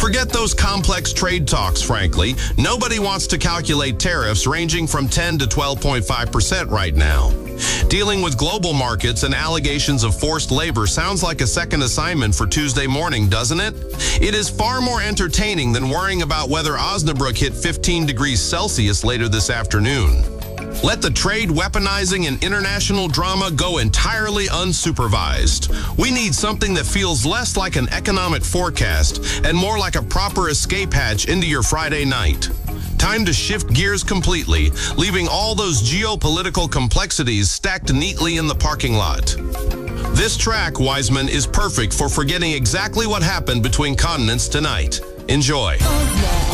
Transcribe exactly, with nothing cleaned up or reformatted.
Forget those complex trade talks, frankly. Nobody wants to calculate tariffs ranging from ten to twelve point five percent right now. Dealing with global markets and allegations of forced labor sounds like a second assignment for Tuesday morning, doesn't it? It is far more entertaining than worrying about whether Osnabrück hit fifteen degrees Celsius later this afternoon. Let the trade weaponizing and international drama go entirely unsupervised. We need something that feels less like an economic forecast and more like a proper escape hatch into your Friday night. Time to shift gears completely, leaving all those geopolitical complexities stacked neatly in the parking lot. This track, Wiseman, is perfect for forgetting exactly what happened between continents tonight. Enjoy. Oh, yeah.